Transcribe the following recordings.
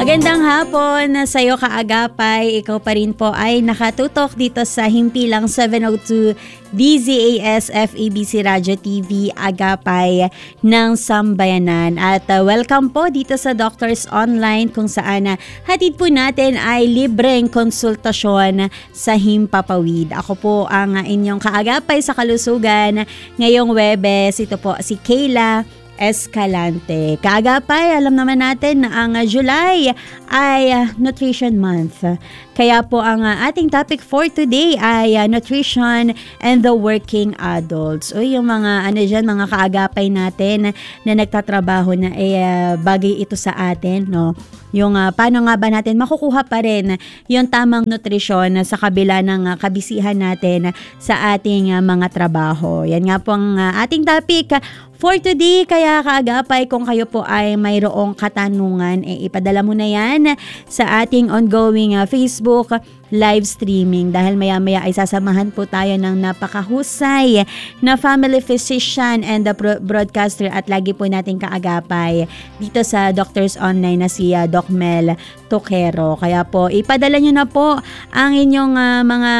Magandang hapon sa iyo kaagapay. Ikaw pa rin po ay nakatutok dito sa himpilang 702 DZAS FEBC Radio TV Agapay ng Sambayanan. At welcome po dito sa Doctors Online kung saan hatid po natin ay libreng konsultasyon sa Himpapawid. Ako po ang inyong kaagapay sa kalusugan ngayong Webes. Ito po si Kayla Escalante. Kaagapay, alam naman natin na ang July ay Nutrition Month. Kaya po ang ating topic for today ay nutrition and the working adults. O yung mga mga kaagapay natin na nagtatrabaho na bagay ito sa atin, no? Yung paano nga ba natin makukuha pa rin yung tamang nutrisyon sa kabila ng kabisihan natin sa ating mga trabaho. Yan nga po ang ating topic for today. Kaya kaagapay, kung kayo po ay mayroong katanungan, ipadala mo na yan sa ating ongoing Facebook live streaming dahil maya-maya ay sasamahan po tayo ng napakahusay na family physician and the broadcaster at lagi po nating kaagapay dito sa Doctors Online na si Doc Mel Toquero. Kaya po ipadala nyo na po ang inyong mga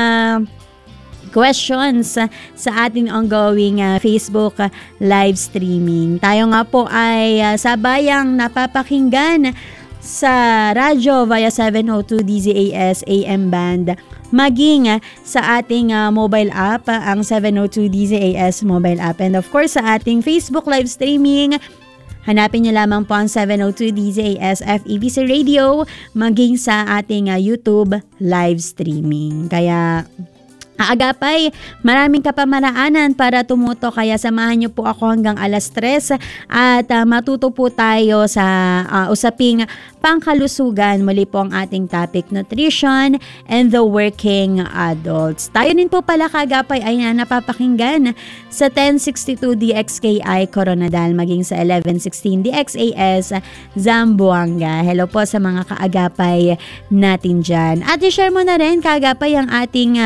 questions sa ating ongoing Facebook live streaming. Tayo nga po ay sabayang napapakinggan sa radyo via 702 DZAS AM band, maging sa ating mobile app, ang 702 DZAS mobile app, and of course sa ating Facebook live streaming. Hanapin niyo lamang po ang 702 DZAS FEBC Radio, maging sa ating YouTube live streaming. Kaya Agapay, maraming kapamaraanan para tumuto, kaya samahan niyo po ako hanggang alas 3 at matuto po tayo sa usaping pangkalusugan. Muli po ang ating topic, nutrition and the working adults. Tayo din po pala kaagapay ay napapakinggan sa 1062 DXKI Coronadal, maging sa 1116 DXAS Zamboanga. Hello po sa mga kaagapay natin dyan. At i-share mo na rin kaagapay ang ating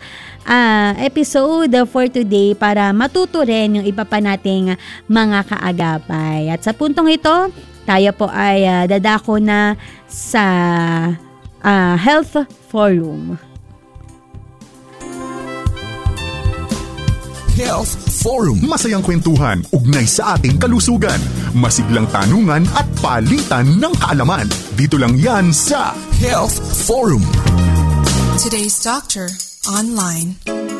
episode for today para matuto rin yung iba pa nating mga kaagapay. At sa puntong ito, tayo po ay dadako na sa Health Forum. Health Forum. Masayang kwentuhan, ugnay sa ating kalusugan, masiglang tanungan at palitan ng kaalaman. Dito lang yan sa Health Forum. Today's Doctor Online.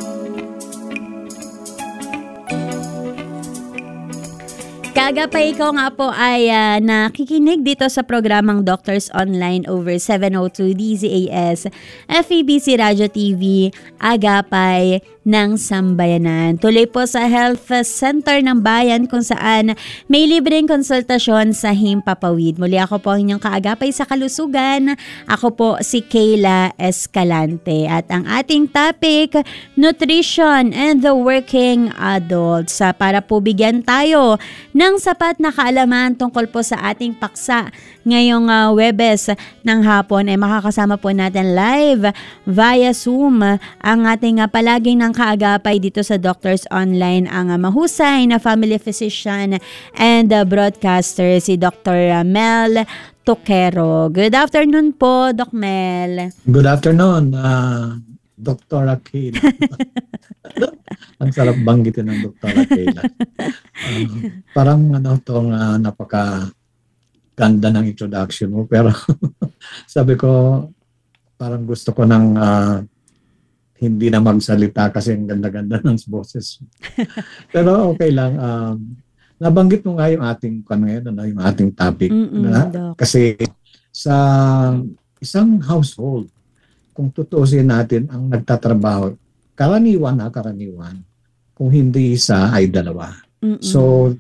Kaagapay, ikaw nga po ay nakikinig dito sa programang Doctors Online over 702 DZAS FEBC Radio TV Agapay ng Sambayanan. Tuloy po sa Health Center ng Bayan kung saan may libreng konsultasyon sa Himpapawid. Muli ako po ang inyong kaagapay sa kalusugan. Ako po si Kayla Escalante at ang ating topic, nutrition and the working adults. Para po bigyan tayo ng sapat na kaalaman tungkol po sa ating paksa ngayong Webes ng hapon, ay makakasama po natin live via Zoom ang ating palaging ng kaagapay dito sa Doctors Online, ang mahusay na family physician and broadcaster si Dr. Mel Toquero. Good afternoon po, Doc Mel. Good afternoon, Dr. Akila. Ang sarap banggitin ng Dr. Akila. Parang napaka ganda ng introduction mo, pero sabi ko parang gusto ko ng hindi na magsalita kasi ang ganda-ganda ng boses. Pero okay lang. Nabanggit mo nga yung ating yung ating topic. Kasi sa isang household, kung tutuusin natin ang nagtatrabaho, karaniwan, kung hindi isa ay dalawa. So,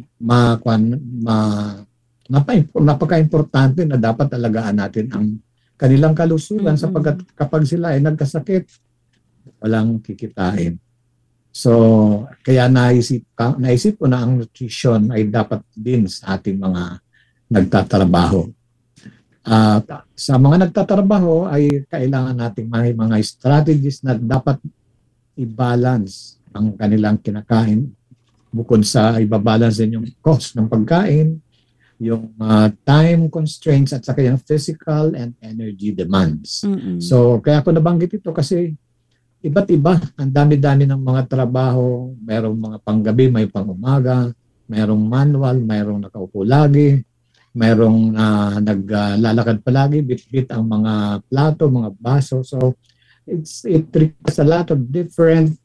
napaka-importante na dapat alagaan natin ang kanilang kalusugan sapagkat kapag sila ay nagkasakit, walang kikitain. So, kaya naisip ko na ang nutrition ay dapat din sa ating mga nagtatrabaho. Sa mga nagtatrabaho ay kailangan nating may mga strategies na dapat i-balance ang kanilang kinakain. Bukod sa i-balance din yung cost ng pagkain, yung time constraints at saka yung physical and energy demands. Mm-mm. So, kaya ako nabanggit ito kasi iba't iba. Ang dami-dami ng mga trabaho. Merong mga panggabi, may pang-umaga, merong manual, merong nakaupo lagi, merong naglalakad palagi, bit-bit ang mga plato, mga baso. So, it requires a lot of different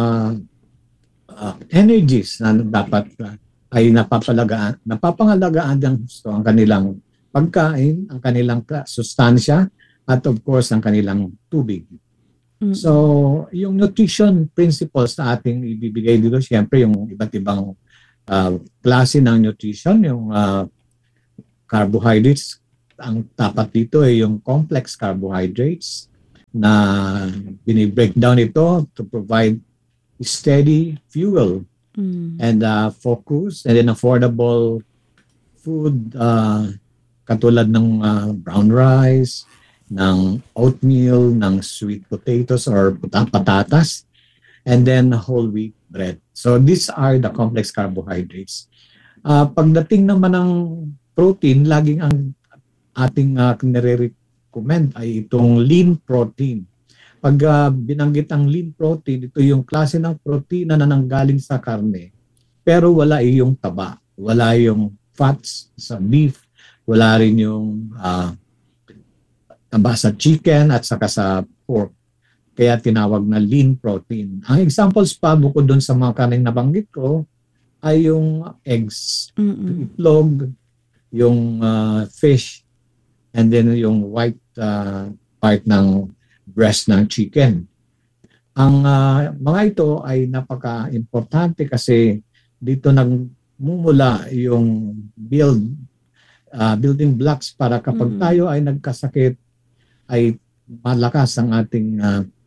energies na dapat ay napapangalagaan ng gusto ang kanilang pagkain, ang kanilang sustansya, at of course, ang kanilang tubig. Mm-mm. So, yung nutrition principles na ating ibibigay dito, siyempre yung iba't ibang klase ng nutrition, yung carbohydrates, ang tapat dito ay yung complex carbohydrates na binibreakdown ito to provide steady fuel and focus and then affordable food katulad ng brown rice, ng oatmeal, ng sweet potatoes or patatas, and then whole wheat bread. So these are the complex carbohydrates. Pagdating naman ng protein, laging ang ating nire-recommend ay itong lean protein. Pag binanggit ang lean protein, ito yung klase ng protina na nanggaling sa karne, pero wala yung taba, wala yung fats sa beef, wala rin yung taba sa chicken at saka sa pork. Kaya tinawag na lean protein. Ang examples pa bukod doon sa mga kaning nabanggit ko ay yung eggs, itlog, yung fish, and then yung white part ng breast ng chicken. Ang mga ito ay napaka-importante kasi dito nagmumula yung building blocks para kapag tayo ay nagkasakit ay malakas ang ating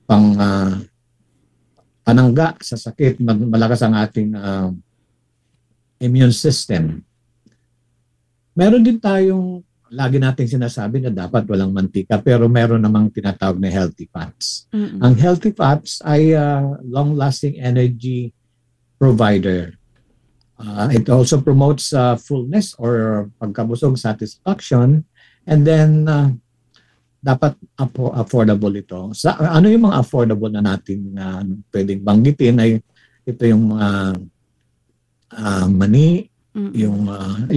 panangga sa sakit, malakas ang ating immune system. Meron din tayong lagi nating sinasabi na dapat walang mantika pero meron namang tinatawag na healthy fats. Ang healthy fats ay long-lasting energy provider. It also promotes fullness or pagkabusog, satisfaction, and then dapat affordable ito. Ano yung mga affordable na natin pwedeng banggitin ay ito yung mani, yung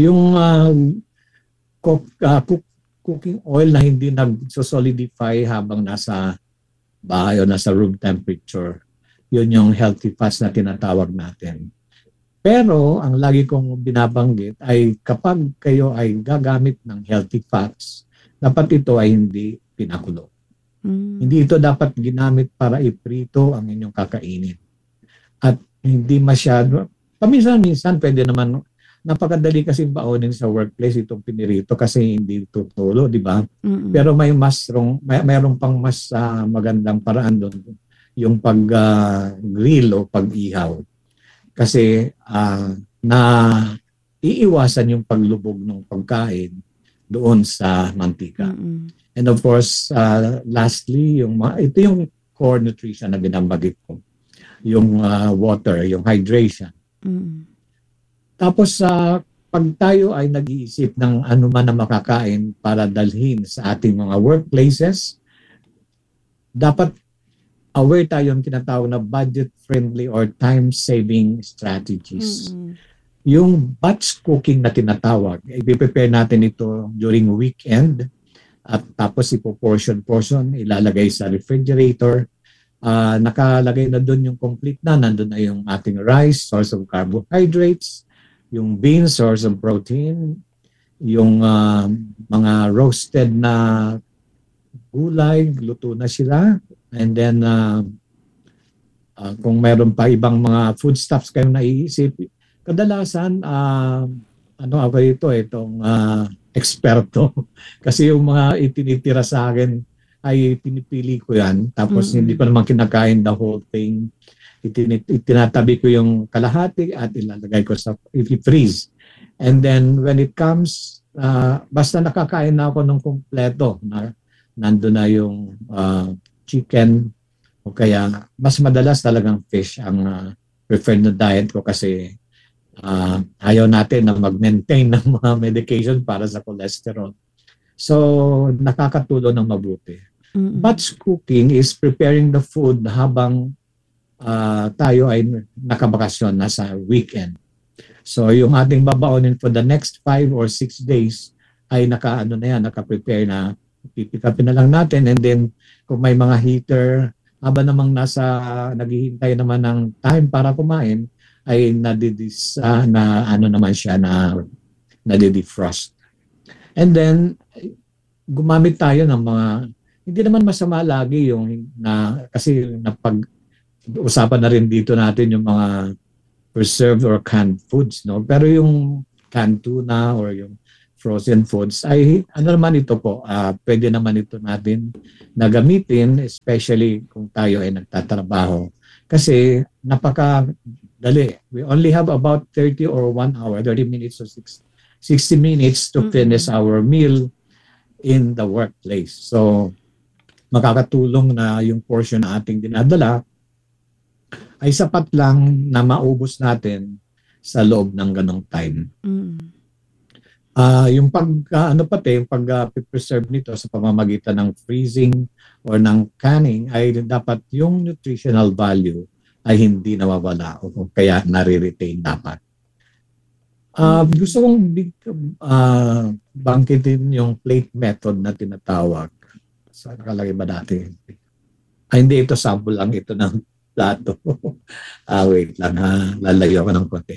cooking oil na hindi nag-solidify habang nasa bahay o nasa room temperature. Yun yung healthy fats na tinatawag natin. Pero ang lagi kong binabanggit ay kapag kayo ay gagamit ng healthy fats, dapat ito ay hindi pinakulo. Hindi ito dapat ginamit para iprito ang inyong kakainin. At hindi masyado, paminsan-minsan pwede naman. Napakadali kasi baonin sa workplace itong pinirito kasi hindi tutulo, di ba? Pero mayroong pang mas magandang paraan doon, yung pag-grill o pag-ihaw. Kasi na iiwasan yung paglubog ng pagkain doon sa mantika. And of course, lastly, ito yung core nutrition na binabagit ko. Yung water, yung hydration. Tapos pag tayo ay nag-iisip ng ano man na makakain para dalhin sa ating mga workplaces, dapat aware tayo ng tinatawag na budget-friendly or time-saving strategies. Yung batch cooking na tinatawag, i-prepare natin ito during weekend at tapos ipo-portion, ilalagay sa refrigerator. Nakalagay na doon yung complete na, nandun na yung ating rice, source of carbohydrates, yung beans, source of protein, yung mga roasted na gulay, luto na sila. And then, kung mayroon pa ibang mga foodstuffs kayong naiisip, kadalasan, ako itong eksperto. Kasi yung mga itinitira sa akin ay pinipili ko yan. Tapos hindi ko naman kinakain the whole thing. Itinatabi ko yung kalahati at ilalagay ko sa i-freeze. And then when it comes, basta nakakain na ako ng kumpleto, nandun na yung chicken o kaya mas madalas talagang fish ang preferred na diet ko kasi Ayaw natin na mag-maintain ng mga medication para sa cholesterol. So, nakakatulong ng mabuti. Batch cooking is preparing the food habang tayo ay nakabakasyon, nasa weekend. So, yung ating babaonin for the next 5 or 6 days ay naka-prepare na. Pipikapin na lang natin, and then kung may mga heater, habang namang naghihintay naman ng time para kumain, ay nadidefrost. And then, gumamit tayo ng mga, hindi naman masama lagi kasi napag-usapan na rin dito natin yung mga preserved or canned foods, no? Pero yung canned tuna or yung frozen foods ay naman ito po, pwede naman ito natin na gamitin, especially kung tayo ay nagtatrabaho. Kasi napakadali. We only have about 30 or 1 hour, 30 minutes or 60 minutes to finish our meal in the workplace. So, makakatulong na yung portion na ating dinadala ay sapat lang na maubos natin sa loob ng ganong time. Yung pag-preserve nito sa pamamagitan ng freezing or ng canning ay dapat yung nutritional value ay hindi nawawala o kaya nare-retain dapat. Gusto kong bangkitin yung plate method na tinatawag. Saan nakalagay ba natin? Hindi, ito sample lang ito ng plato. Wait lang ha. Lalayo ako ng konti.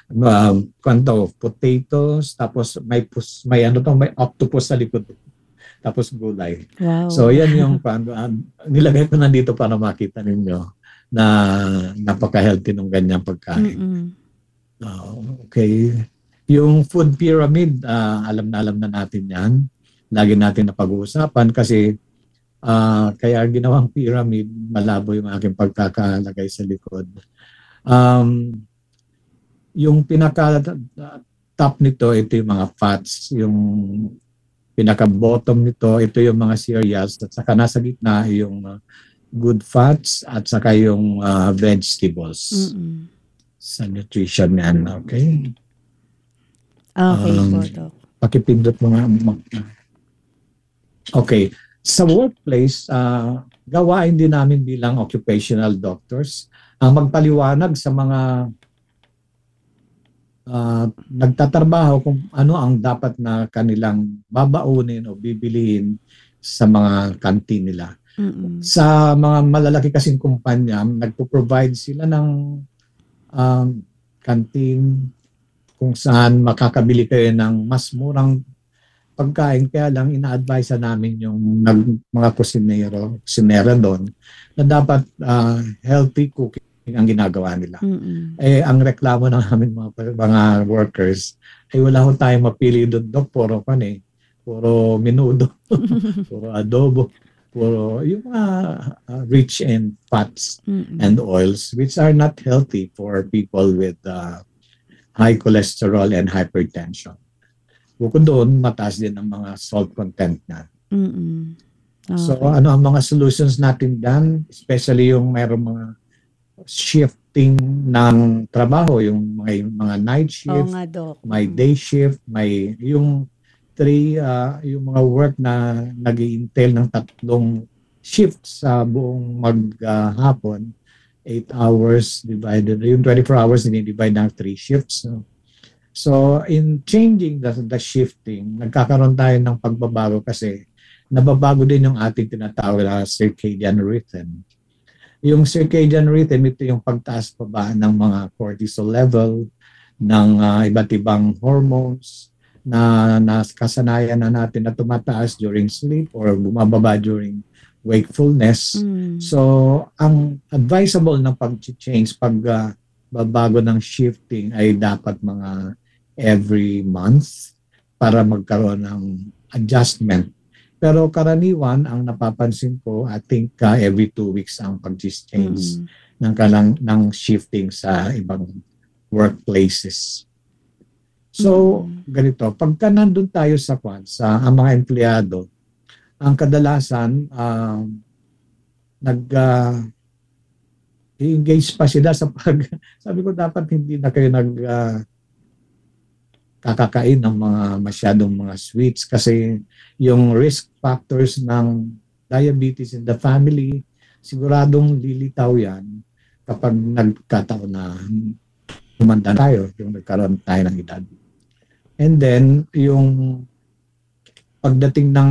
Potatoes, tapos may octopus sa likod. Tapos gulay. Wow. So yan yung nilagay ko nandito para makita ninyo na napaka-healthy ng ganyang pagkain. Okay. Yung food pyramid, alam na natin yan. Lagi natin napag-uusapan kasi kaya ginawang pyramid, malabo yung aking pagkakalagay sa likod. Yung pinaka-top nito, ito yung mga fats. Yung pinaka-bottom nito, ito yung mga cereals. At saka nasa gitna yung good fats at saka yung vegetables. Sa nutrition yan. Okay? Okay po, Doc. Pakipindot mo nga. Okay. Sa workplace, gawain din namin bilang occupational doctors ang magpaliwanag sa mga nagtatrabaho kung ano ang dapat na kanilang babaunin o bibilihin sa mga kantin nila. Sa mga malalaki kasing kumpanya, nagpo-provide sila ng kantin kung saan makakabili kayo ng mas murang pagkain, kaya lang ina-advise namin yung mga kusinera doon na dapat healthy cooking ang ginagawa nila. Ang reklamo ng aming mga workers ay wala ho tayong mapili doon, Dok, puro menudo, puro adobo, puro yung mga rich in fats and oils which are not healthy for people with high cholesterol and hypertension. Bukod doon, mataas din ang mga salt content na. Okay. So, ano ang mga solutions natin dyan? Especially yung mayroong mga shifting ng trabaho, yung mga night shift, may day shift, may yung yung mga work na nag-i-entail ng 3 shifts sa buong maghapon, 8 hours divided, yung 24 hours dinidivide ng 3 shifts. So, in changing the shifting, nagkakaroon tayo ng pagbabago kasi nababago din yung ating tinatawag na circadian rhythm. Yung circadian rhythm, ito yung pagtaas pa ba ng mga cortisol level, ng iba't ibang hormones na kasanayan na natin na tumataas during sleep or bumababa during wakefulness. So, ang advisable ng pag-change, pagbabago ng shifting ay dapat mga every month para magkaroon ng adjustment. Pero karaniwan, ang napapansin ko, I think every 2 weeks ang pag-change ng shifting sa ibang workplaces. So, ganito, pagka nandun tayo sa ang mga empleyado, ang kadalasan, i-engage pa sila sa sabi ko dapat hindi na kayo kakakain ng mga masyadong mga sweets kasi yung risk factors ng diabetes in the family, siguradong lilitaw yan kapag nagkataon na tumanda tayo, yung nagkaroon tayo ng edad. And then, yung pagdating ng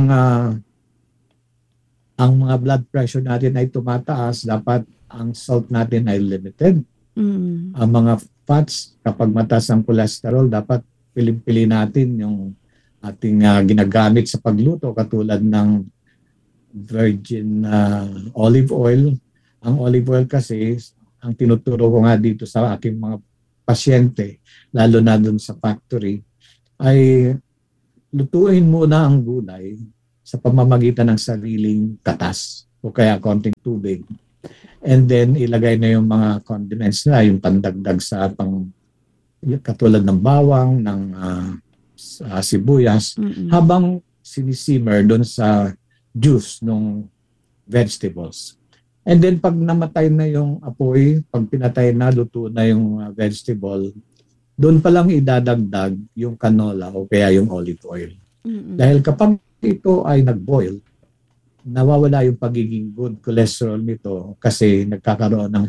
ang mga blood pressure natin ay tumataas, dapat ang salt natin ay limited. Ang mga fats, kapag mataas ang cholesterol, dapat piling-pili natin yung ating ginagamit sa pagluto katulad ng virgin olive oil. Ang olive oil kasi, ang tinuturo ko nga dito sa aking mga pasyente, lalo na dun sa factory, ay lutuin muna ang gulay sa pamamagitan ng sariling katas o kaya konting tubig. And then ilagay na yung mga condiments na, yung pandagdag sa katulad ng bawang, ng sibuyas, habang sinisimmer doon sa juice ng vegetables. And then pag namatay na yung apoy, pag pinatay na, luto na yung vegetable, doon pa lang idadagdag yung canola o kaya yung olive oil. Dahil kapag ito ay nag-boil, nawawala yung pagiging good cholesterol nito kasi nagkakaroon ng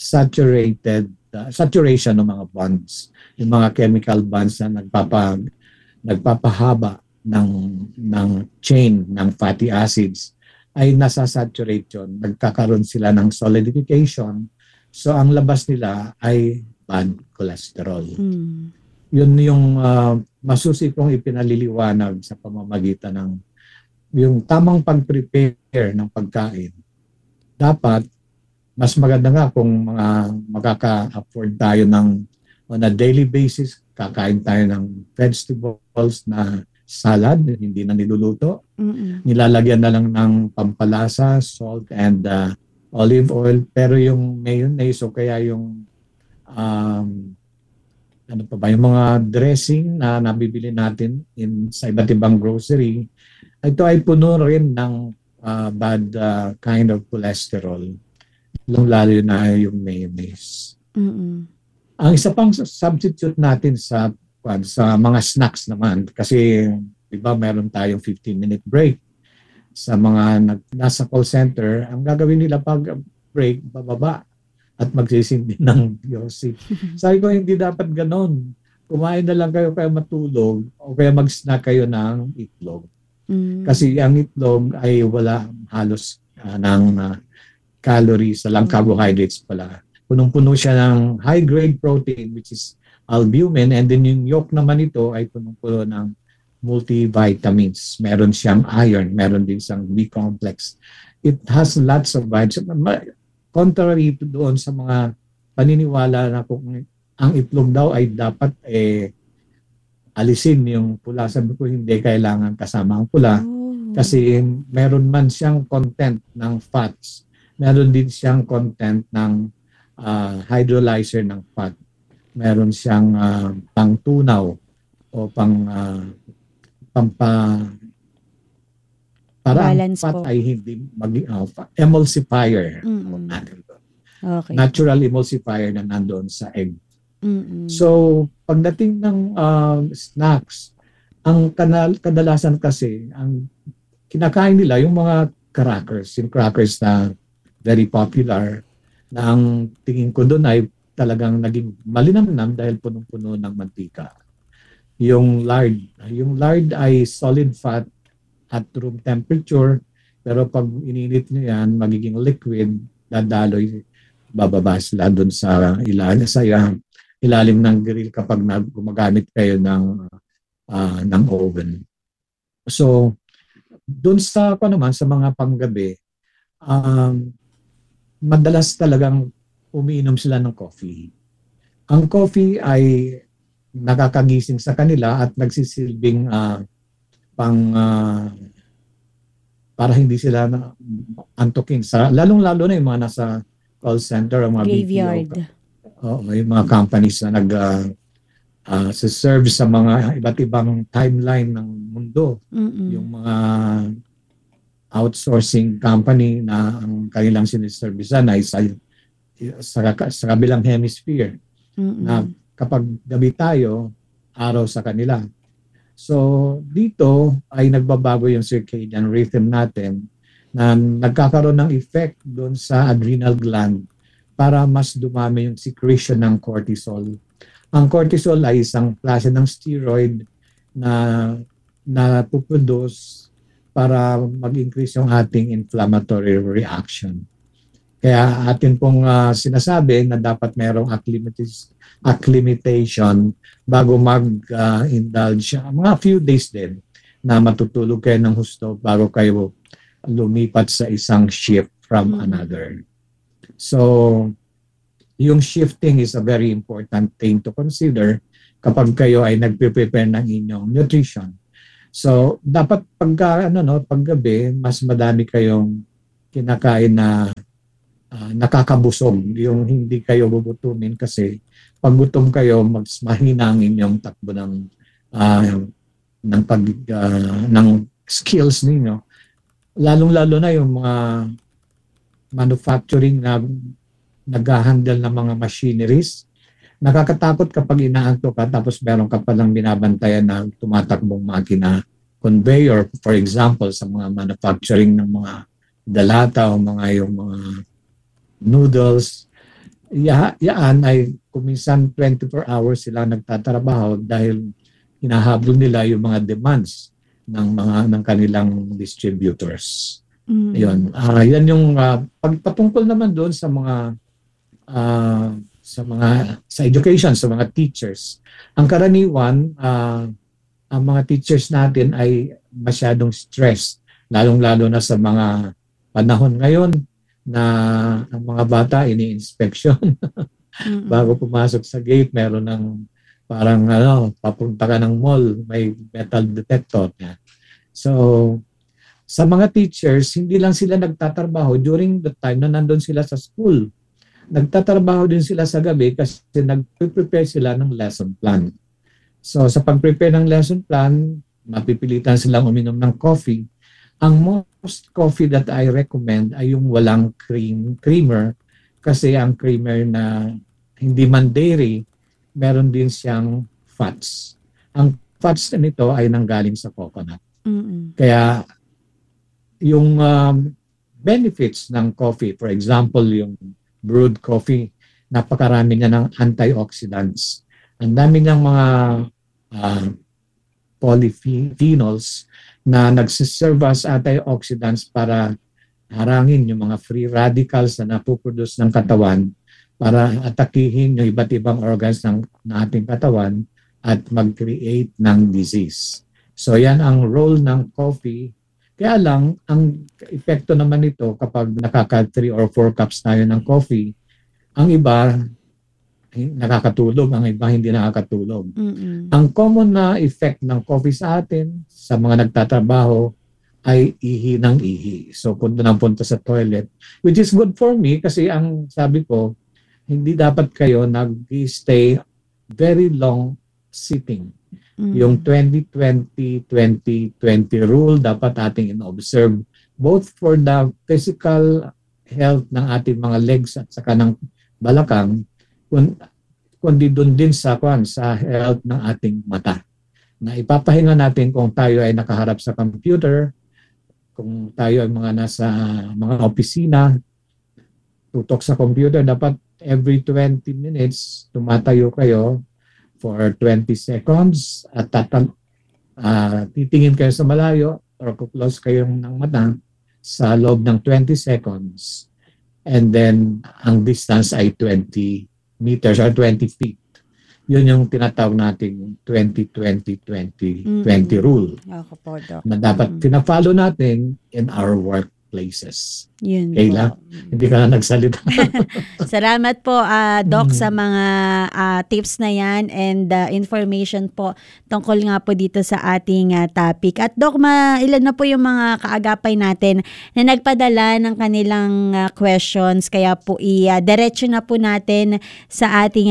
saturation ng mga bonds, yung mga chemical bonds na nagpapahaba ng chain ng fatty acids ay nasa-saturate yun. Nagkakaroon sila ng solidification. So ang labas nila ay bad cholesterol. Yun yung masusi kong ipinaliliwanag sa pamamagitan ng yung tamang pag-prepare ng pagkain. Dapat, mas maganda nga kung makaka-afford tayo ng on a daily basis, kakain tayo ng vegetables na salad, hindi na niluluto. Nilalagyan na lang ng pampalasa, salt, and olive oil. Pero yung mayonnaise o kaya yung yung mga dressing na nabibili natin sa iba't ibang grocery, ito ay puno rin ng bad kind of cholesterol, lalo na yung mayonnaise. Ang isa pang substitute natin sa mga snacks naman, kasi di ba meron tayong 15-minute break sa mga nasa call center, ang gagawin nila pag break, bababa at magsisindi ng yosi. Sabi ko, hindi dapat ganon. Kumain na lang kayo kaya matulog o kaya mag-snack kayo ng itlog. Kasi ang itlog ay wala halos ng calories, lang carbohydrates pala. Punong-puno siya ng high-grade protein which is albumin, and then yung yolk naman ito ay punong-puno ng multivitamins. Meron siyang iron, meron din siyang B-complex. It has lots of vitamins. Contrary to doon sa mga paniniwala na kung ang itlog daw ay dapat alisin yung pula. Sabi ko, hindi kailangan kasama ang pula. Kasi meron man siyang content ng fats. Meron din siyang content ng hydrolyzer ng fat. Meron siyang pangtunaw o para ang fat ay hindi emulsifier. Okay. Natural emulsifier na nandoon sa egg. So, pagdating ng snacks, ang kadalasan kasi, ang kinakain nila yung mga crackers, yung crackers na very popular, na ang tingin ko doon ay talagang naging malinamnam dahil punong-puno ng mantika. Yung lard ay solid fat at room temperature, pero pag ininit nyo yan, magiging liquid, dadaloy, bababa sila doon sa ilalim ng grill kapag gumagamit kayo ng oven. So, doon sa mga panggabi, madalas talagang umiinom sila ng coffee. Ang coffee ay nakakagising sa kanila at nagsisilbing para hindi sila antukin. Lalong-lalo na yung mga nasa call center, ang mga graveyard. Yung mga companies na serve sa mga iba't ibang timeline ng mundo. Yung mga outsourcing company na ang kanilang siniservisan ay sa kabilang hemisphere. Na kapag gabi tayo, araw sa kanila. So dito ay nagbabago yung circadian rhythm natin na nagkakaroon ng effect doon sa adrenal gland para mas dumami yung secretion ng cortisol. Ang cortisol ay isang klase ng steroid na puproduce para mag-increase yung ating inflammatory reaction. Kaya atin pong sinasabi na dapat mayroong acclimatation bago mag-indulge. Mga few days din na matutulog kayo ng husto bago kayo lumipat sa isang shift from another. So, yung shifting is a very important thing to consider kapag kayo ay nagpe-prepare ng inyong nutrition. So, dapat paggabi, mas madami kayong kinakain na nakakabusog, yung hindi kayo gugutumin kasi pag gutom kayo, mas mahina ang inyong takbo ng skills ninyo. Lalong-lalo na yung mga manufacturing na nag-handle ng mga machineries. Nakakatakot kapag inaantok ka tapos meron ka palang binabantayan na tumatakbong makina, conveyor, for example, sa mga manufacturing ng mga dalata o yung mga noodles. Yan ay kuminsan 24 hours sila nagtatrabaho dahil hinahabol nila yung mga demands ng kanilang distributors. Yun. Yan yung pagpatungkol naman doon sa education, sa mga teachers. Ang karaniwan, ang mga teachers natin ay masyadong stressed, lalong-lalo na sa mga panahon ngayon na ang mga bata ini-inspection. Bago pumasok sa gate, meron ng parang papunta ka ng mall, may metal detector. So, sa mga teachers, hindi lang sila nagtatrabaho during the time na nandun sila sa school. Nagtatrabaho din sila sa gabi kasi nag-prepare sila ng lesson plan. So, sa pag-prepare ng lesson plan, mapipilitan silang uminom ng coffee. Ang most coffee that I recommend ay yung walang creamer kasi ang creamer na hindi man dairy, meron din siyang fats. Ang fats nito ay nanggaling sa coconut. Kaya yung benefits ng coffee, for example, yung brewed coffee, napakarami niya ng antioxidants. Ang dami ng mga polyphenols na nagsiserve as antioxidants para harangin yung mga free radicals na napuproduce ng katawan para atakihin yung iba't ibang organs ng ating katawan at mag-create ng disease. So yan ang role ng coffee. Kaya lang, ang epekto naman nito kapag nakaka 3 or 4 cups tayo ng coffee, ang iba nakakatulog, ang iba hindi nakakatulog. Ang common na effect ng coffee sa atin, sa mga nagtatrabaho, ay ihi ng ihi. So punta ng punta sa toilet, which is good for me kasi ang sabi ko, hindi dapat kayo nag-stay very long sitting. Yung 20-20-20-20 rule dapat ating in-observe both for the physical health ng ating mga legs at saka ng balakang, kundi doon din sa health ng ating mata. Na ipapahinga natin kung tayo ay nakaharap sa computer, kung tayo ay mga nasa mga opisina, tutok sa computer, dapat every 20 minutes tumatayo kayo for 20 seconds at titingin kayo sa malayo or kuklose kayo ng mata sa loob ng 20 seconds. And then, ang distance ay 20 meters or 20 feet. Yun yung tinatawag nating 20-20-20-20 rule. Na dapat pina-follow natin in our workplaces. Yun Kayla, hindi ka na nagsalita. Salamat po, Doc, sa mga tips na yan and information po tungkol nga po dito sa ating topic. At Doc, ilan na po yung mga kaagapay natin na nagpadala ng kanilang questions. Kaya po diretso na po natin sa ating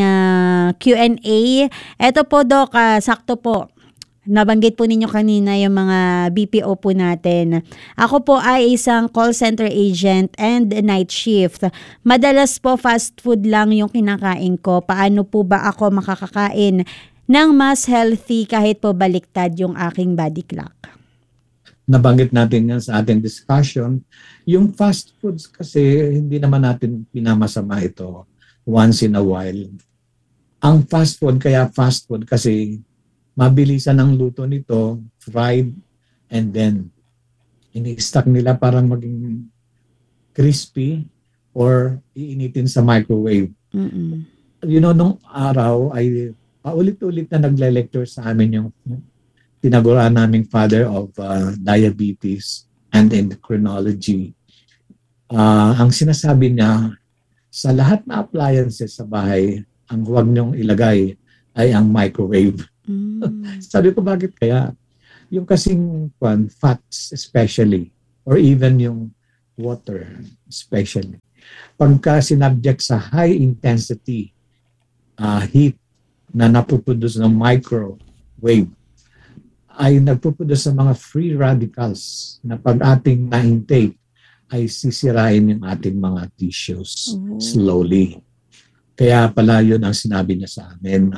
Q&A. Ito po, Doc, sakto po. Nabanggit po ninyo kanina yung mga BPO po natin. Ako po ay isang call center agent and night shift. Madalas po fast food lang yung kinakain ko. Paano po ba ako makakakain ng mas healthy kahit po baliktad yung aking body clock? Nabanggit natin yan sa ating discussion. Yung fast foods kasi, hindi naman natin pinamasama ito once in a while. Ang fast food, kaya fast food kasi mabilisan ang luto nito, fried, and then ini-stack nila para maging crispy or iinitin sa microwave. Nung araw ay paulit-ulit na nagle-lecture sa amin yung tinagurian naming father of diabetes and endocrinology. Ang sinasabi niya, sa lahat na appliances sa bahay, ang huwag niyong ilagay ay ang microwave. Sabi ko, bakit kaya? Yung kasing fats especially, or even yung water especially. Pagka sinubject sa high intensity heat na napuproduce ng microwave, ay nagpuproduce ng mga free radicals na pag ating na-intake ay sisirain yung ating mga tissues slowly. Kaya pala yun ang sinabi niya sa amin.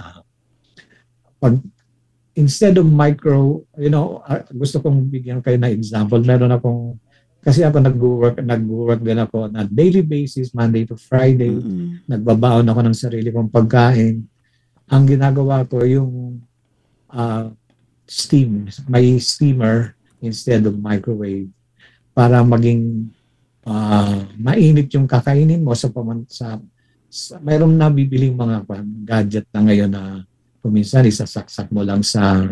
Instead of gusto kong bigyan kayo na example. Meron akong, kasi ako nag-work din ako na daily basis, Monday to Friday. Nagbabaon ako ng sarili kong pagkain. Ang ginagawa ko yung may steamer instead of microwave para maging mainit yung kakainin mo mayroong nabibiling mga gadget na ngayon na kuminsan isasaksak mo lang sa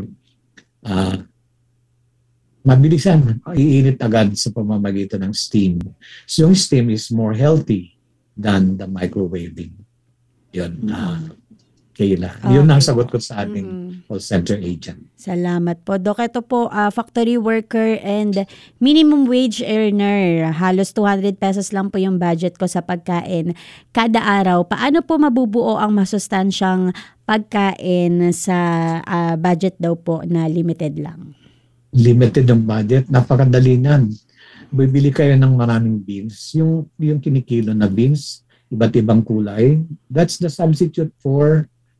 mabilisan, iinit agad sa pamamagitan ng steam. So yung steam is more healthy than the microwaving. Yun. Kayla. Yun ang sagot ko sa ating call center agent. Salamat po. Dok, ito po, factory worker and minimum wage earner. Halos 200 pesos lang po yung budget ko sa pagkain kada araw. Paano po mabubuo ang masustansyang pagkain sa budget daw po na limited lang? Limited yung budget? Napakadali nan. Bibili kayo ng maraming beans. Yung kinikilo na beans, iba't ibang kulay, that's the substitute for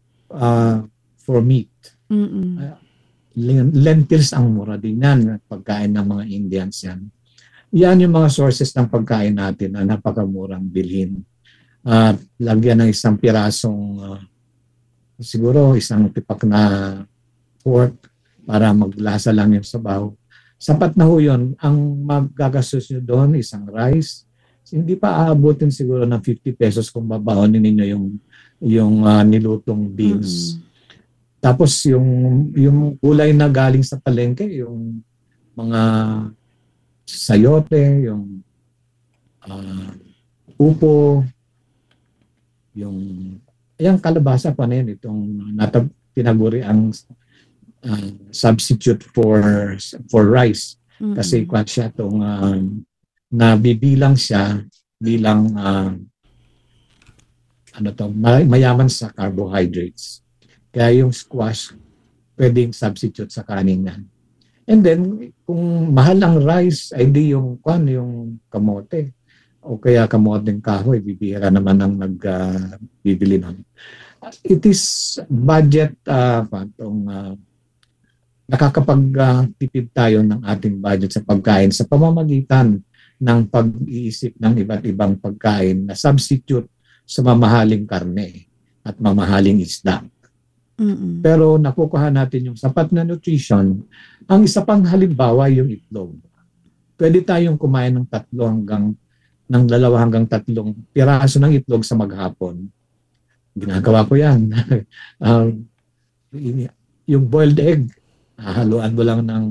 meat. Lentils ang mura din yan, pagkain ng mga Indians yan. Yan yung mga sources ng pagkain natin na napakamurang bilhin. Lagyan ng isang pirasong, siguro isang tipak na pork para maglasa lang yung sabaw. Sapat na ho yun. Ang magagastos nyo doon, isang rice. Hindi pa aabutin siguro ng 50 pesos kung babaonin ninyo yung nilutong beans. Tapos yung gulay na galing sa palengke, yung mga sayote, yung upo, yung kalabasa pa na yun, itong tinaguri ang substitute for rice. Kasi kwan siya itong nabibilang siya bilang mayaman sa carbohydrates. Kaya yung squash pwedeng substitute sa kanin yan. And then kung mahal ang rice, ay di yung kamote o kaya kamoteng kahoy, bibihira naman ang nagbibili nun. It is budget nakakapagtipid tayo ng ating budget sa pagkain sa pamamagitan ng pag-iisip ng iba't ibang pagkain na substitute sa mamahaling karne at mamahaling isda. Pero nakukuha natin yung sapat na nutrition. Ang isa pang halimbawa yung itlog. Pwede tayong kumain ng 2 hanggang 3 piraso ng itlog sa maghapon. Ginagawa ko yan. Yung boiled egg, haluan mo lang ng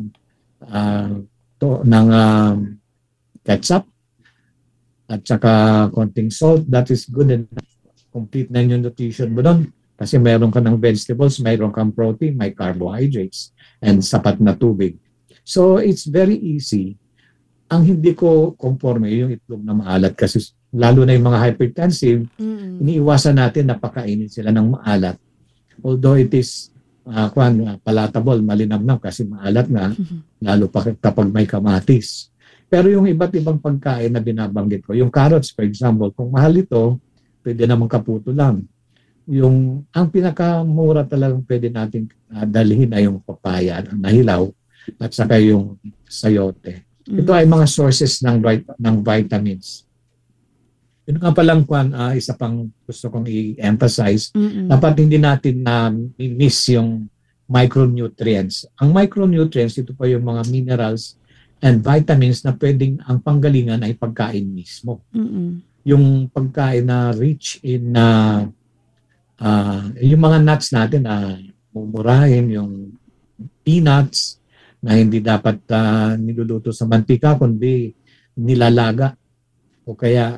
ketchup at saka konting salt. That is good enough. Complete na yung nutrition mo doon. Kasi mayroon ka ng vegetables, mayroon kang protein, may carbohydrates, and sapat na tubig. So it's very easy. Ang hindi ko conforme yung itlog na maalat kasi lalo na yung mga hypertensive, iniiwasan natin na pakainin sila ng maalat. Although it is palatable, malinamnam kasi maalat nga, lalo pa kapag may kamatis. Pero yung iba't ibang pagkain na binabanggit ko, yung carrots for example, kung mahal ito, pwede namang kaputo lang. ang pinakamura talagang pwede natin dalhin ay yung papaya na hilaw at saka yung sayote. Ito ay mga sources ng vitamins. Yun nga palang isa pang gusto kong i-emphasize, dapat hindi natin na miss yung micronutrients. Ang micronutrients, ito pa yung mga minerals and vitamins na pwedeng ang panggalingan ay pagkain mismo. Yung pagkain na rich in yung mga nuts natin na mumurahin, yung peanuts na hindi dapat niluluto sa mantika kundi nilalaga o kaya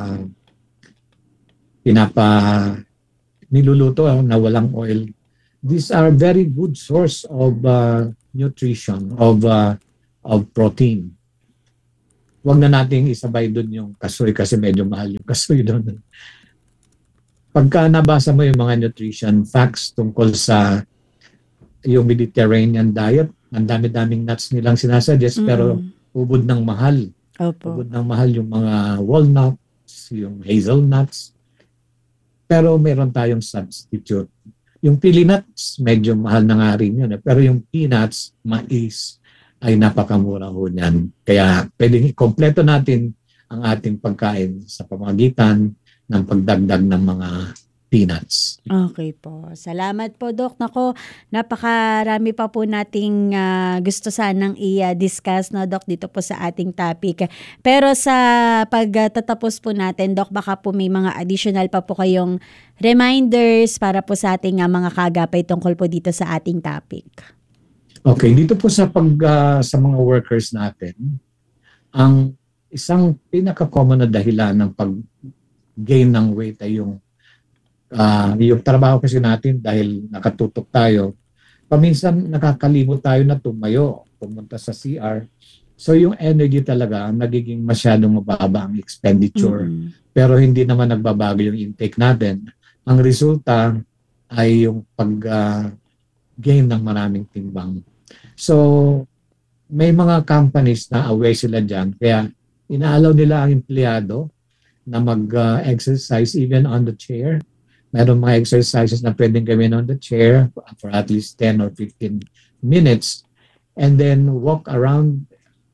niluluto na walang oil. These are very good source of nutrition, of protein. Huwag na nating isabay doon yung kasoy kasi medyo mahal yung kasoy doon. Pagka nabasa mo yung mga nutrition facts tungkol sa yung Mediterranean diet, ang dami-daming nuts nilang sinasuggest pero ubod ng mahal. Opo. Ubod ng mahal yung mga walnuts, yung hazelnuts. Pero meron tayong substitute. Yung pili nuts, medyo mahal na nga rin yun. Pero yung peanuts, mais, ay napakamura ho niyan. Kaya pwedeng kompleto natin ang ating pagkain sa pamamagitan ng pagdagdag ng mga peanuts. Okay po. Salamat po, Doc. Nako, napakarami pa po nating gusto sanang i-discuss, no, Doc, dito po sa ating topic. Pero sa pagtatapos po natin, Doc, baka po may mga additional pa po kayong reminders para po sa ating mga kaagapay tungkol po dito sa ating topic. Okay, dito po sa sa mga workers natin, ang isang pinaka-common na dahilan ng pag-gain ng weight ay yung trabaho kasi natin dahil nakatutok tayo. Paminsan nakakalimot tayo na tumayo, pumunta sa CR. So yung energy talaga nagiging masyadong mababa ang expenditure. Pero hindi naman nagbabago yung intake natin. Ang resulta ay yung pag-gain ng maraming timbang. So, may mga companies na aware sila dyan. Kaya, inaalaw nila ang empleyado na mag-exercise even on the chair. Meron mga exercises na pwedeng gawin on the chair for at least 10 or 15 minutes. And then, walk around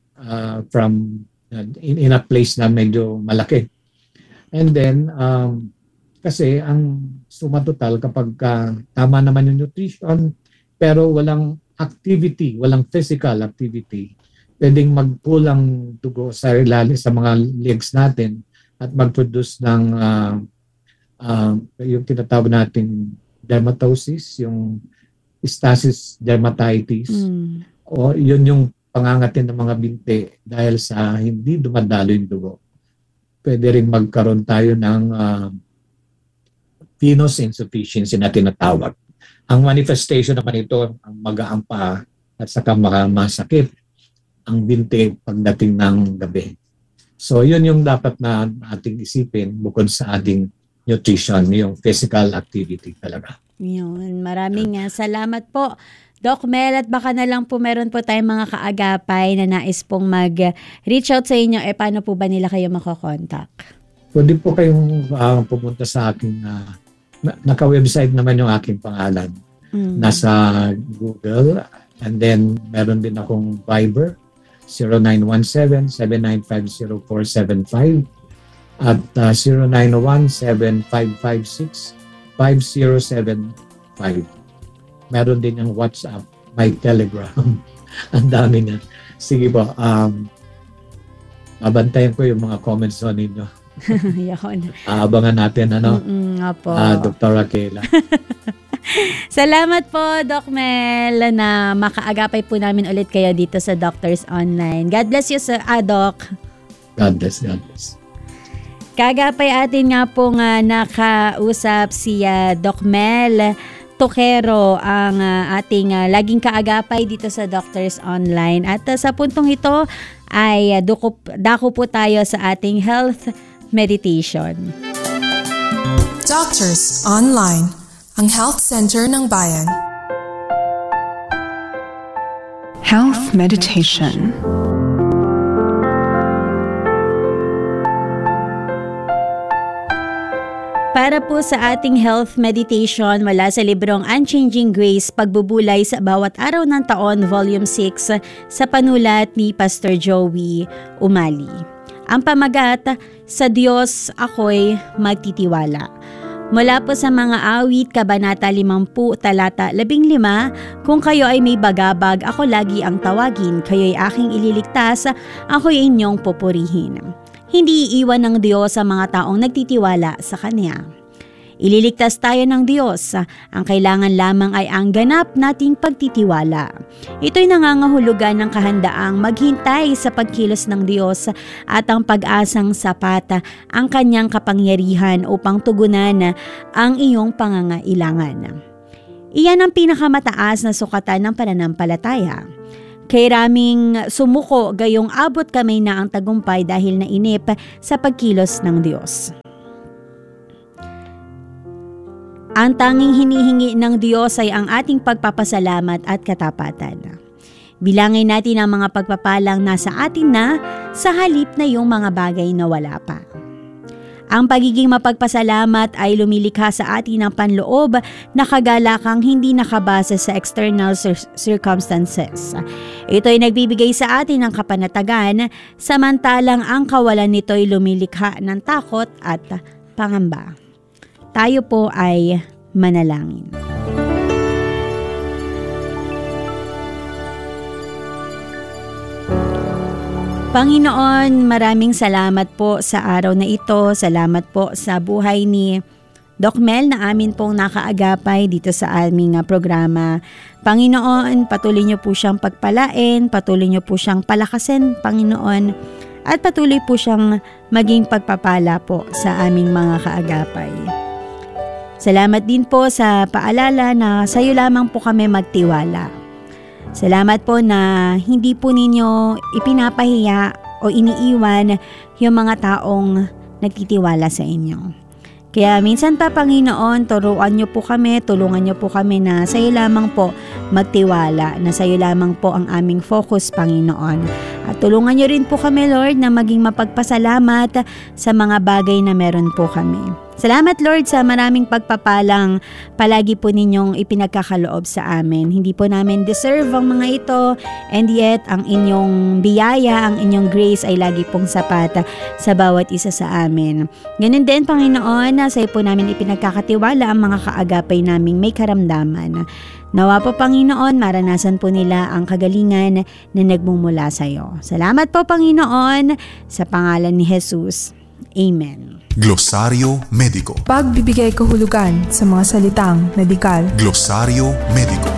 in a place na medyo malaki. And then, kasi ang suma total kapag tama naman yung nutrition, pero walang activity, walang physical activity, pwedeng magpulang dugo sa ilalim sa mga legs natin at mag-produce ng yung tinatawag nating dermatosis, yung stasis dermatitis, o yun yung pangangatin ng mga binti dahil sa hindi dumadalo yung dugo. Pwede rin magkaroon tayo ng venous insufficiency na tinatawag. Ang manifestation naman ito, ang magaang paa at saka masakit ang binti pagdating ng gabi. So yun yung dapat na ating isipin bukod sa ating nutrition, yung physical activity talaga. Yun, maraming salamat po, Doc Mel, at baka na lang po meron po tayong mga kaagapay na nais pong mag-reach out sa inyo. Paano po ba nila kayo makokontak? Pwede po kayong pumunta sa aking naka-website naman yung aking pangalan. Nasa Google. And then, meron din akong Viber, 0917-7950-475 at 0917-556-5075. Meron din yung WhatsApp, my Telegram. Ang dami nga. Sige po, abantayan ko yung mga comments on ninyo. Abangan natin, Dr. Kayla. Salamat po, Doc Mel, na makaagapay po namin ulit kayo dito sa Doctors Online. God bless you, Doc. God bless, God bless. Kaagapay atin nga po nakausap si Doc Mel Toquero, ang ating laging kaagapay dito sa Doctors Online. At sa puntong ito ay dako po tayo sa ating health meditation. Doctors Online, ang health center ng bayan. Health meditation. Para po sa ating health meditation mula sa librong Unchanging Grace, Pagbubulay sa Bawat Araw ng Taon, Volume 6, sa panulat ni Pastor Joey Umali. Ang pamagat, sa Diyos ako'y magtitiwala. Mula po sa mga awit, Kabanata 50, talata 15, kung kayo ay may bagabag, ako lagi ang tawagin, kayo'y aking ililigtas, ako'y inyong pupurihin. Hindi iiwan ng Diyos sa mga taong nagtitiwala sa Kanya. Ililigtas tayo ng Diyos. Ang kailangan lamang ay ang ganap nating pagtitiwala. Ito'y nangangahulugan ng kahandaang maghintay sa pagkilos ng Diyos at ang pag-asang sapat ang Kanyang kapangyarihan upang tugunan ang iyong pangangailangan. Iyan ang pinakamataas na sukatan ng pananampalataya. Kay raming sumuko gayong abot kamay na ang tagumpay dahil nainip sa pagkilos ng Diyos. Ang tanging hinihingi ng Diyos ay ang ating pagpapasalamat at katapatan. Bilangin natin ang mga pagpapalang nasa atin na sa halip na yung mga bagay na wala pa. Ang pagiging mapagpasalamat ay lumilikha sa atin ng panloob na kagalakang hindi nakabase sa external circumstances. Ito ay nagbibigay sa atin ng kapanatagan, samantalang ang kawalan nito ay lumilikha ng takot at pangamba. Tayo po ay manalangin. Panginoon, maraming salamat po sa araw na ito. Salamat po sa buhay ni Doc Mel na amin pong nakaagapay dito sa aming programa. Panginoon, patuloy niyo po siyang pagpalain, patuloy niyo po siyang palakasin, Panginoon, at patuloy po siyang maging pagpapala po sa aming mga kaagapay. Salamat din po sa paalala na sa iyo lamang po kami magtiwala. Salamat po na hindi po ninyo ipinapahiya o iniiwan yung mga taong nagtitiwala sa inyo. Kaya minsan pa, Panginoon, tulungan niyo po kami na sa iyo lamang po magtiwala, na sa iyo lamang po ang aming focus, Panginoon. At tulungan niyo rin po kami, Lord, na maging mapagpasalamat sa mga bagay na meron po kami. Salamat, Lord, sa maraming pagpapalang palagi po ninyong ipinagkakaloob sa amin. Hindi po namin deserve ang mga ito, and yet ang inyong biyaya, ang inyong grace ay lagi pong sapat sa bawat isa sa amin. Ganun din, Panginoon, sa iyo po namin ipinagkakatiwala ang mga kaagapay naming may karamdaman. Nawa po, Panginoon, maranasan po nila ang kagalingan na nagmumula sa iyo. Salamat po, Panginoon, sa pangalan ni Jesus. Amen. Glosaryo Mediko. Pagbibigay kahulugan sa mga salitang medikal. Glosaryo Mediko.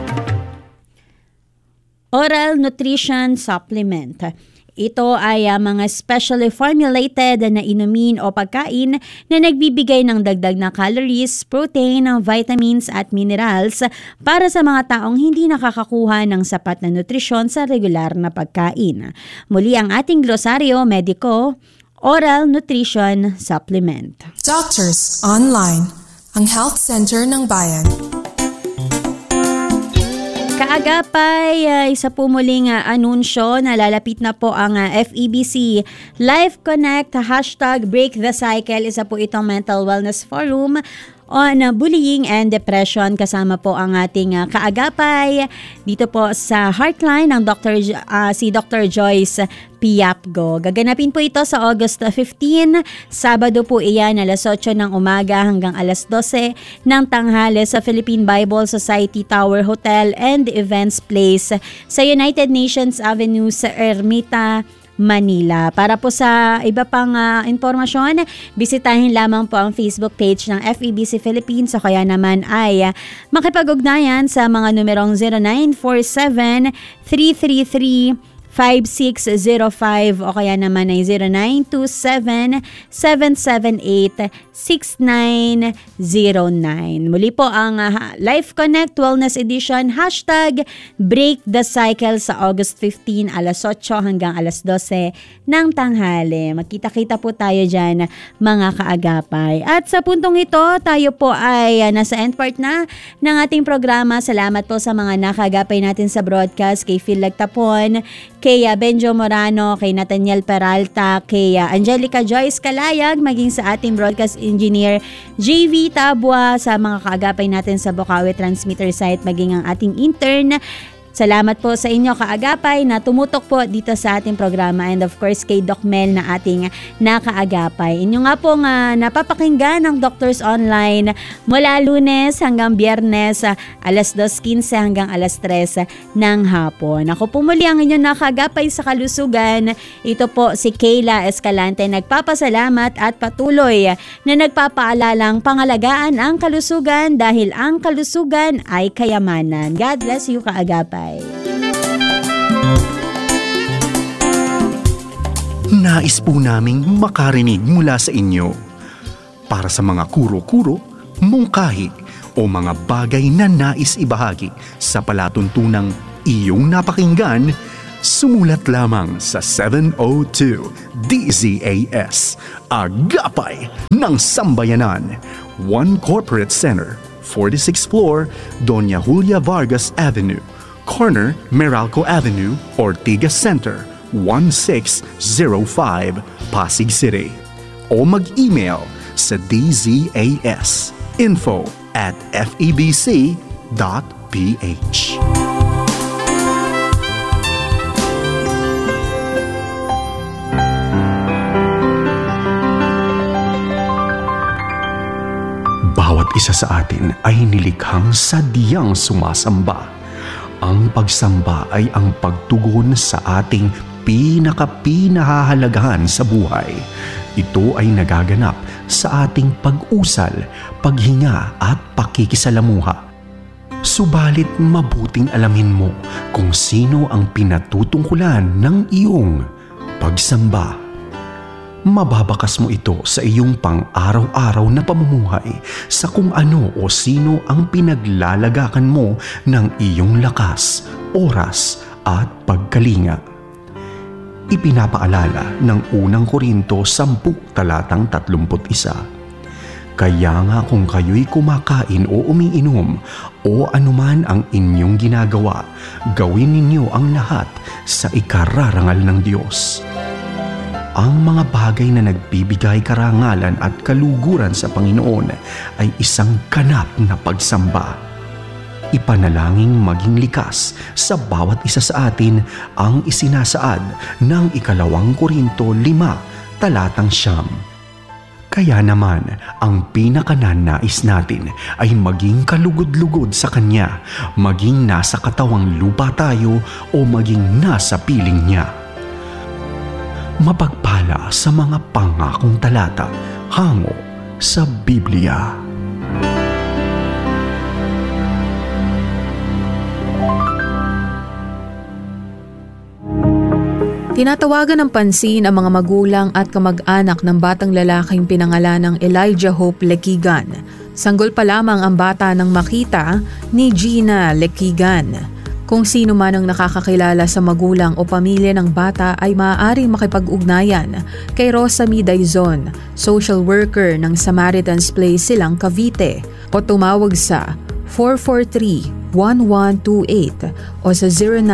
Oral Nutrition Supplement. Ito ay mga specially formulated na inumin o pagkain na nagbibigay ng dagdag na calories, protein, vitamins at minerals para sa mga taong hindi nakakakuha ng sapat na nutrisyon sa regular na pagkain. Muli ang ating glosaryo mediko, Oral Nutrition Supplement. Doctors Online, ang Health Center ng Bayan. Kaagapay, isa po muling anunsyo na lalapit na po ang FEBC Life Connect #Break the Cycle. Isa po itong mental wellness forum on bullying and depression. Kasama po ang ating kaagapay dito po sa Heartline ng si Dr. Joyce Piapgo. Gaganapin po ito sa August 15. Sabado po iyan, alas 8 ng umaga hanggang alas 12 ng tanghali sa Philippine Bible Society Tower Hotel and Events Place sa United Nations Avenue sa Ermita, Manila. Para po sa iba pang impormasyon, bisitahin lamang po ang Facebook page ng FEBC Philippines o kaya naman ay makipag-ugnayan sa mga numerong 0947-333-5605 o kaya naman ay 0927-778-6909. Muli po ang Life Connect Wellness Edition #Break the Cycle sa August 15 alas 8 hanggang alas 12 ng tanghali. Magkita-kita po tayo dyan, mga kaagapay. At sa puntong ito, tayo po ay nasa end part na ng ating programa. Salamat po sa mga nakaagapay natin sa broadcast, kay Phil Lagtapon, kay Benjo Morano, kay Nathaniel Peralta, kay Angelica Joyce Kalayag, maging sa ating broadcast engineer JV Tabua, sa mga kaagapay natin sa Bocaue Transmitter Site, maging ang ating intern. Salamat po sa inyo kaagapay na tumutok po dito sa ating programa, and of course kay Doc Mel na ating nakaagapay. Inyo nga po napapakinggan ng Doctors Online mula Lunes hanggang Biyernes, alas 2:15 hanggang alas 3 ng hapon. Ako po muli ang inyong nakaagapay sa kalusugan. Ito po si Kayla Escalante, nagpapasalamat at patuloy na nagpapaalalang pangalagaan ang kalusugan dahil ang kalusugan ay kayamanan. God bless you kaagapay. Nais po naming makarinig mula sa inyo. Para sa mga kuro-kuro, mungkahi o mga bagay na nais ibahagi sa palatuntunang iyong napakinggan, sumulat lamang sa 702 DZAS, Agapay ng Sambayanan, 1 Corporate Center, 46th floor, Doña Julia Vargas Avenue, corner Meralco Avenue, Ortigas Center, 1605, Pasig City. O mag-email sa dzas info@febc.ph. Bawat isa sa atin ay nilikhang sadyang sumasamba. Ang pagsamba ay ang pagtugon sa ating pinakahalagahan sa buhay. Ito ay nagaganap sa ating pag-usal, paghinga at pakikisalamuha. Subalit mabuting alamin mo kung sino ang pinatutungkulan ng iyong pagsamba. Mababakas mo ito sa iyong pang-araw-araw na pamumuhay sa kung ano o sino ang pinaglalagakan mo ng iyong lakas, oras at pagkalinga. Ipinapaalala ng unang Korinto 10 talatang 31. Kaya nga kung kayo'y kumakain o umiinom o anuman ang inyong ginagawa, gawin ninyo ang lahat sa ikararangal ng Diyos. Ang mga bagay na nagbibigay karangalan at kaluguran sa Panginoon ay isang ganap na pagsamba. Ipanalangin maging likas sa bawat isa sa atin ang isinasaad ng 2 Korinto 5 talatang 9. Kaya naman, ang pinakananais natin ay maging kalugod-lugod sa Kanya, maging nasa katawang lupa tayo o maging nasa piling Niya. Mapagpala sa mga pangakong talata hango sa Biblia. Tinatawagan ng pansin ang mga magulang at kamag-anak ng batang lalaking pinangalanang Elijah Hope Lequigan. Sanggol pa lamang ang bata nang makita ni Gina Lequigan. Kung sino man ang nakakakilala sa magulang o pamilya ng bata ay maaaring makipag-ugnayan kay Rosamie Daizon, social worker ng Samaritan's Place Silang Cavite, o tumawag sa 443-1128 o sa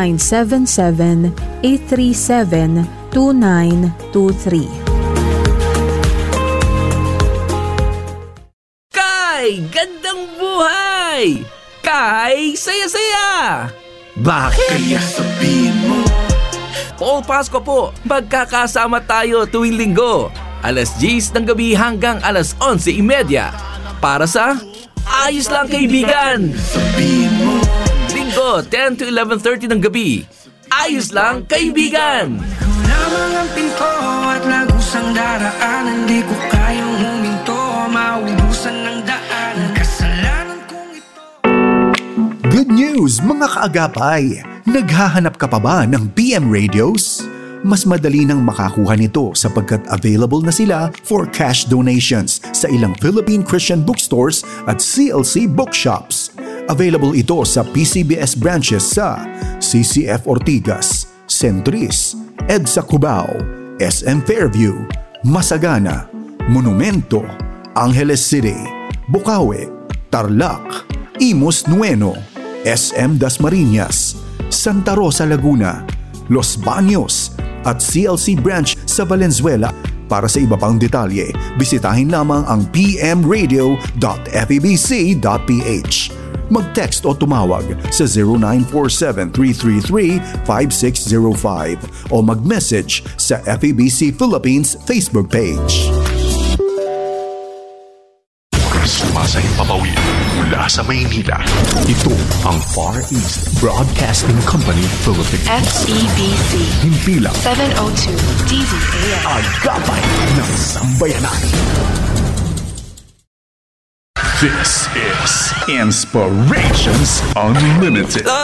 0977-837-2923. Kay gandang buhay! Kay saya-saya! Bakit? Kaya sabihin mo. Paul Pasco po, magkakasama tayo tuwing linggo, alas 10 ng gabi hanggang alas 11:30 para sa Ayos Lang Kaibigan. Sabihin mo. Linggo, 10 to 11:30 ng gabi. Ayos Lang Kaibigan. Lamang ang pinto at lagusang daraan, hindi ko kayang huminto, maubusan ng daan, kasalanan kong ito. Good news mga kaagapay! Naghahanap ka pa ba ng PM radios? Mas madali nang makakuha nito sapagkat available na sila for cash donations sa ilang Philippine Christian bookstores at CLC bookshops. Available ito sa PCBS branches sa CCF Ortigas, Centris, EDSA Cubao, SM Fairview, Masagana, Monumento, Angeles City, Bocaue, Tarlac, Imus Nueno, SM Dasmariñas, Santa Rosa Laguna, Los Baños at CLC branch sa Valenzuela. Para sa iba pang detalye, bisitahin lamang ang pmradio.febc.ph. Mag-text o tumawag sa 0947-333-5605 o mag-message sa FEBC Philippines Facebook page. Sumasayang papawid mula sa Maynila. Ito ang Far East Broadcasting Company Philippines. FEBC. Himpilang 702 DZAS. Agapay ng Sambayanan. This is Inspirations Unlimited.